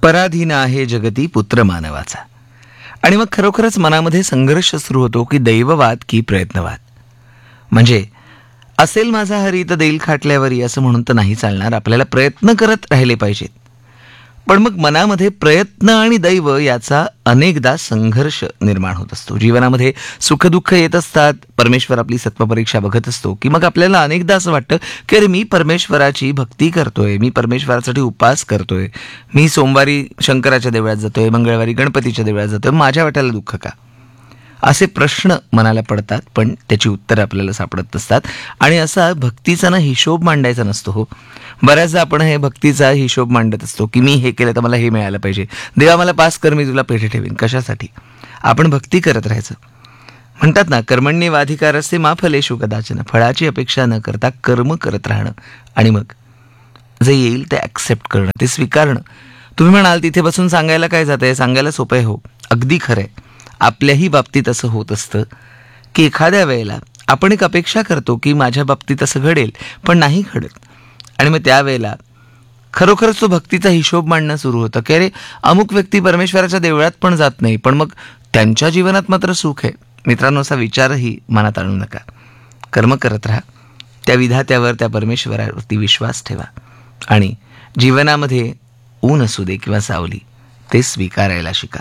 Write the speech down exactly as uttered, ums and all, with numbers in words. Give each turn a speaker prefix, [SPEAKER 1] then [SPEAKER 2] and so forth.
[SPEAKER 1] पराधीन आहे जगती पुत्र मानवाचा. आणि मग खरोखरच मनामध्ये संघर्ष सुरू होतो की दैववाद की प्रयत्नवाद. म्हणजे असेल माझा हरी तर देईल खाटल्यावरी असं म्हणून तर नाही चालणार. आपल्याला प्रयत्न करत राहिले पाहिजेत. पण मग मनामध्ये प्रयत्न आणि दैव याचा अनेकदा संघर्ष निर्माण होत असतो. जीवनामध्ये सुखदुःख येत असतात. परमेश्वर आपली सत्वपरीक्षा बघत असतो की मग आपल्याला अनेकदा असं वाटतं की अरे मी परमेश्वराची भक्ती करतोय, मी परमेश्वरासाठी उपास करतोय, मी सोमवारी शंकराच्या देवळात जातोय, मंगळवारी गणपतीच्या देवळात जातोय, माझ्या वाट्याला दुःख का? असे प्रश्न मनाला पडतात, पण त्याची उत्तरं आपल्याला सापडत नसतात. आणि असा भक्तीचा ना हिशोब मांडायचा नसतो हो. बऱ्याचदा आपण हे भक्तीचा हिशोब मांडत असतो की मी हे केलं तर मला हे मिळालं पाहिजे, देवा मला पास कर, मी तुला पेढे ठेवीन. कशासाठी? आपण भक्ती करत राहायचं. म्हणतात ना, कर्मण्येवाधिकारस्ते मा फलेषु कदाचन. फळाची अपेक्षा न करता कर्म करत राहणं आणि मग जे येईल ते ॲक्सेप्ट करणं, ते स्वीकारणं. तुम्ही म्हणाल तिथे बसून सांगायला काय जातंय? सांगायला सोपं आहे हो. अगदी खरं आहे. आपल्याही बाबतीत असं होत असतं की एखाद्या वेळेला आपण एक अपेक्षा करतो की माझ्या बाबतीत असं घडेल, पण नाही घडत. आणि मग त्यावेळेला खरोखरच तो भक्तीचा हिशोब मांडणं सुरू होतं की अरे अमुक व्यक्ती परमेश्वराच्या देवळात पण जात नाही, पण मग त्यांच्या जीवनात मात्र सुख आहे. मित्रांनो, असा विचारही मनात आणू नका. कर्म करत राहा. त्या विधात्यावर, त्या परमेश्वरावरती विश्वास ठेवा आणि जीवनामध्ये ऊन असू दे किंवा सावली, ते स्वीकारायला शिका.